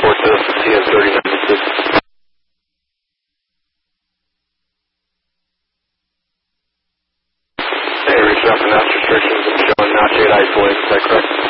report to us at CN 3096. Hey, reaching out for NAS restrictions and showing Notch 8 isolate, is that correct?